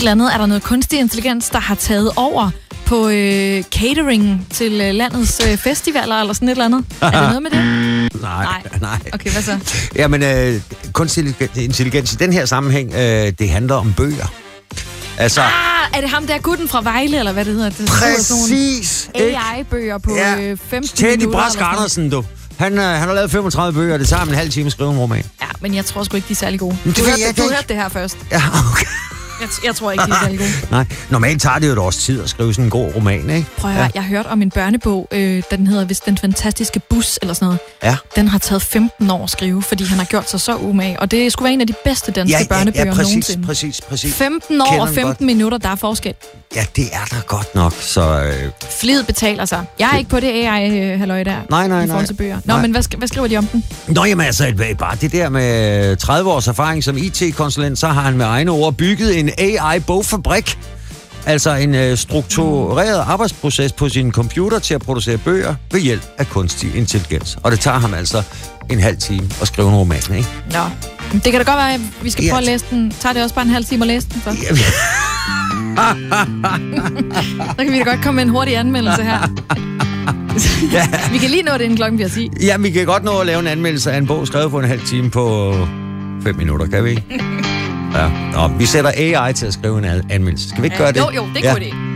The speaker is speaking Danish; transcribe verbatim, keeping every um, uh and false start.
eller andet, er der noget kunstig intelligens, der har taget over på øh, catering til øh, landets øh, festivaler, eller sådan et eller andet? Er det noget med det? Nej, nej. nej. Okay, hvad så? Jamen, øh, kunstig intelligens i den her sammenhæng, øh, det handler om bøger. Altså, ah, er det ham der gutten fra Vejle, eller hvad det hedder? Det præcis! A I-bøger på ja. øh, femten Teddy minutter. Brask Andersen, du. Han, øh, han har lavet femogtredive bøger, og det tager ham en halv time at skrive en roman. Ja, men jeg tror sgu ikke, de er særlig gode. Men du det hørte, jeg, du det hørte det her først. Ja, okay. Jeg, jeg tror ikke, de er særlig gode. Nej, normalt tager det jo et års tid at skrive sådan en god roman, ikke? Prøv at høre, ja. Jeg hørte om en børnebog, øh, den hedder vist Den Fantastiske Bus, eller sådan noget. Ja. Den har taget femten år at skrive, fordi han har gjort sig så umage. Og det skulle være en af de bedste danske ja, ja, børnebøger ja, præcis, nogensinde. præcis, præcis. femten år Kender og femten godt. Minutter, der er forskel. Ja, det er der godt nok, så... Øh... Flid betaler sig. Jeg er ikke på det A I-halløj der. Nej, nej, i forhold til bøger. Nå, nej. men hvad, sk- hvad skriver de om den? Nå, jamen altså, bare det der med tredive års erfaring som I T-konsulent, så har han med egne ord bygget en A I-bogfabrik. Altså en øh, struktureret arbejdsproces på sin computer til at producere bøger ved hjælp af kunstig intelligens. Og det tager ham altså en halv time at skrive en roman, ikke? Nå, det kan da godt være, at vi skal prøve ja. at læse den. Tager det også bare en halv time at læse den, så? Ja, vi... Så kan vi da godt komme med en hurtig anmeldelse her. Ja. Vi kan lige nå det inden klokken bliver ti. Ja, vi kan godt nå at lave en anmeldelse af en bog skrevet på en halv time på fem minutter, kan vi ikke? Ja. Nå, vi sætter A I til at skrive en anmeldelse. Skal vi ikke gøre det? Jo, jo, det er ja. god idé.